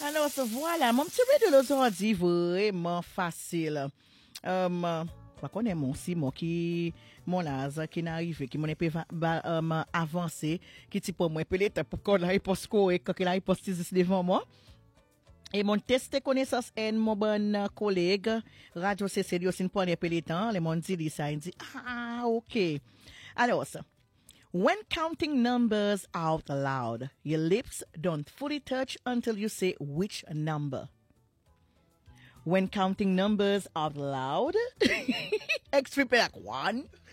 Alors, voilà, mon petit de l'aujourd'hui, vraiment facile. Je connais mon Simon qui, mon âge, qui n'arrive, qui m'en est avancé, qui type moi, peut-être pour qu'on la réponse correcte, quand il a réponse devant moi. Et mon test connaissance en mon bon collègue, Radio CCD aussi, pour les pélétans, les mon dit ça, il dit, ah, ok. Alors, ça. When counting numbers out loud, your lips don't fully touch until you say which number. When counting numbers out loud, extra like 1,